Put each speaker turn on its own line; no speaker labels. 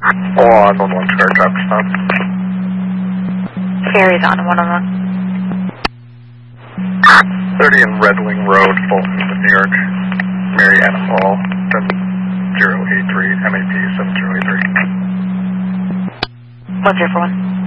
On 1-1 Square, traffic stop.
Carries on 101.
30 in Red Wing Road, Fulton, New York. Mariana Hall, 083, MAP 7083.
1041.